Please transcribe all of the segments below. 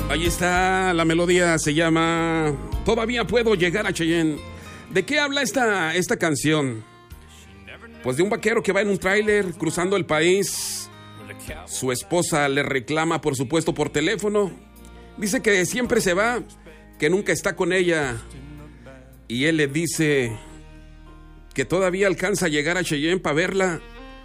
Ahí está, la melodía se llama Todavía puedo llegar a Cheyenne. ¿De qué habla esta canción? Pues de un vaquero que va en un tráiler cruzando el país. Su esposa le reclama, por supuesto, por teléfono. Dice que siempre se va, que nunca está con ella. Y él le dice que todavía alcanza a llegar a Cheyenne para verla,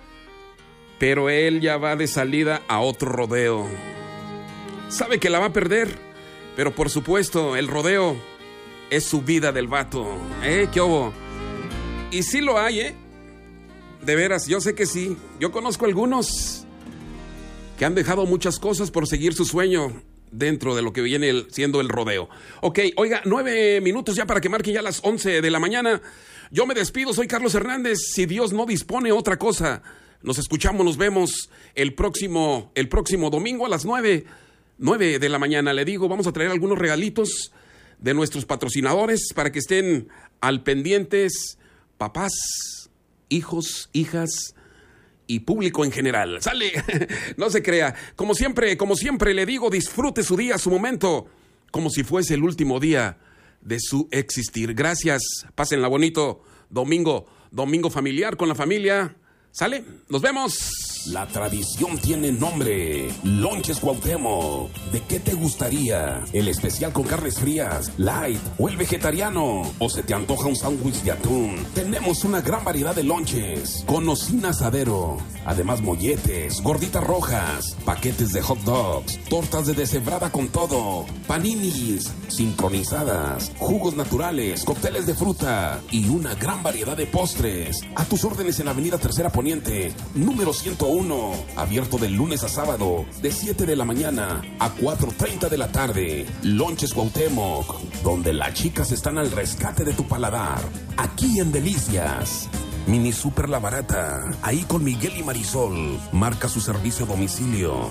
pero él ya va de salida a otro rodeo. Sabe que la va a perder, pero por supuesto el rodeo es su vida del vato. ¿Qué hubo? Y sí lo hay, de veras, yo sé que sí. Yo conozco algunos que han dejado muchas cosas por seguir su sueño dentro de lo que viene siendo el rodeo. Ok, oiga, 9 minutos ya para que marque ya las 11 de la mañana. Yo me despido, soy Carlos Hernández. Si Dios no dispone otra cosa, nos escuchamos, nos vemos el próximo domingo a las 9 de la mañana. Le digo, vamos a traer algunos regalitos de nuestros patrocinadores para que estén al pendientes, papás, hijos, hijas y público en general. ¡Sale! No se crea. Como siempre le digo, disfrute su día, su momento, como si fuese el último día de su existir. Gracias. Pásenla bonito. Domingo familiar con la familia. ¿Sale? Nos vemos. La tradición tiene nombre, Lonches Cuauhtémoc. ¿De qué te gustaría? ¿El especial con carnes frías, light o el vegetariano? ¿O se te antoja un sándwich de atún? Tenemos una gran variedad de lonches, con cocina asadero, además molletes, gorditas rojas, paquetes de hot dogs, tortas de deshebrada con todo, paninis, sincronizadas, jugos naturales, cócteles de fruta y una gran variedad de postres. A tus órdenes en la avenida Tercera Poniente, número 101. Abierto de lunes a sábado, de 7 de la mañana a 4:30 de la tarde. Lonches Cuauhtémoc, donde las chicas están al rescate de tu paladar. Aquí en Delicias. Mini Super La Barata, ahí con Miguel y Marisol. Marca su servicio a domicilio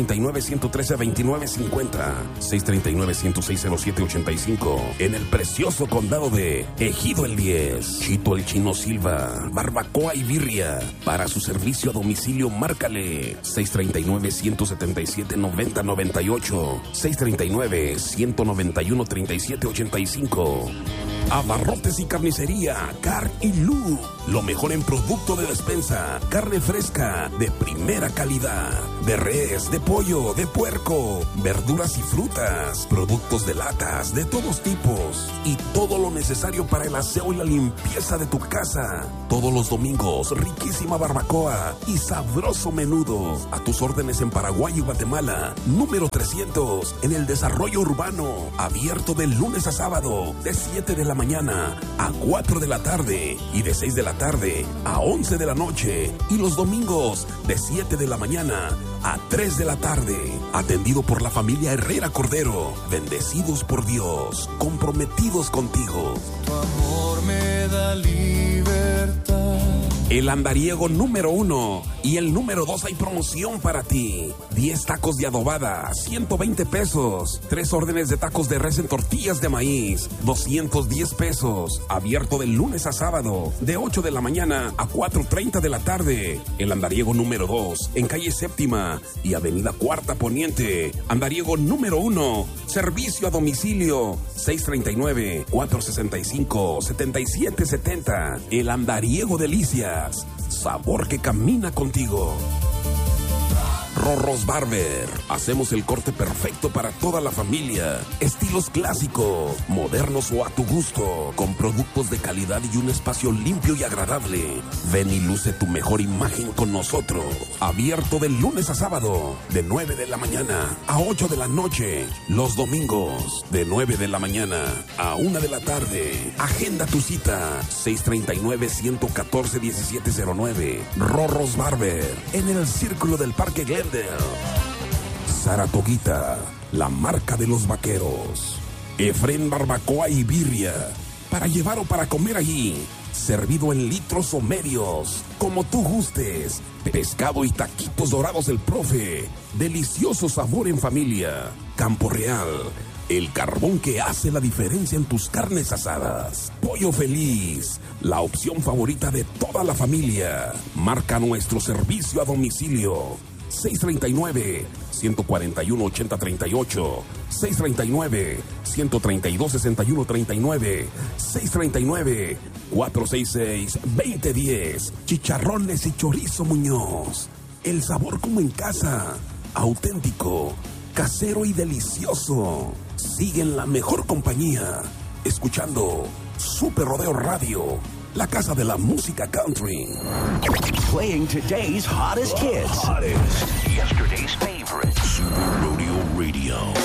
639-113-2950, 639-106-0785, en el precioso condado de Ejido El 10. Chito el Chino Silva, barbacoa y birria. Para su servicio a domicilio, márcale 639-177-9098, 639-191-3785. Abarrotes y carnicería, Car y Lu. Lo mejor en producto de despensa. Carne fresca, de primera calidad. De res, de pollo, de puerco. Verduras y frutas. Productos de latas, de todos tipos. Y todo lo necesario para el aseo y la limpieza de tu casa. Todos los domingos, riquísima barbacoa y sabroso menudo. A tus órdenes en Paraguay y Guatemala. Número 300, en el desarrollo urbano. Abierto de lunes a sábado, de 7 de la mañana a 4 de la tarde y de 6 de la tarde a 11 de la noche, y los domingos de 7 de la mañana a 3 de la tarde. Atendido por la familia Herrera Cordero. Bendecidos por Dios, comprometidos contigo. Tu amor me da libertad. El andariego número 1 y el número 2 hay promoción para ti. 10 tacos de adobada, 120 pesos. 3 órdenes de tacos de res en tortillas de maíz, 210 pesos. Abierto de lunes a sábado, de 8 de la mañana a 4:30 de la tarde. El andariego número 2, en calle Séptima y avenida Cuarta Poniente. Andariego número 1, servicio a domicilio, 639-465-7770. El andariego Delicias. Sabor que camina contigo. Rorros Barber. Hacemos el corte perfecto para toda la familia. Estilos clásicos, modernos o a tu gusto. Con productos de calidad y un espacio limpio y agradable. Ven y luce tu mejor imagen con nosotros. Abierto de lunes a sábado, de 9 de la mañana a 8 de la noche. Los domingos, de 9 de la mañana a 1 de la tarde. Agenda tu cita. 639-114-1709. Rorros Barber. En el Círculo del Parque Glendale. Saratoguita, la marca de los vaqueros. Efren Barbacoa y birria, para llevar o para comer allí. Servido en litros o medios, como tú gustes. Pescado y taquitos dorados del profe. Delicioso sabor en familia. Campo Real, el carbón que hace la diferencia en tus carnes asadas. Pollo Feliz, la opción favorita de toda la familia. Marca nuestro servicio a domicilio. 639-141-8038, 639-132-6139, 639-466-2010. Chicharrones y chorizo Muñoz. El sabor como en casa. Auténtico, casero y delicioso. Sigue en la mejor compañía, escuchando Super Rodeo Radio, la casa de la música country. Playing today's hottest hits. Yesterday's favorite. Super Rodeo Radio.